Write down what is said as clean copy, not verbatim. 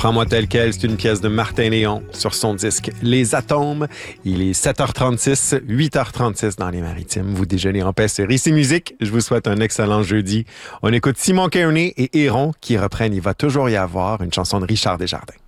Prends-moi tel quel, c'est une pièce de Martin Léon sur son disque Les Atomes. Il est 7h36, 8h36 dans les Maritimes. Vous déjeunez en paix sur Ici Musique. Je vous souhaite un excellent jeudi. On écoute Simon Kearney et Héron qui reprennent Il va toujours y avoir, une chanson de Richard Desjardins.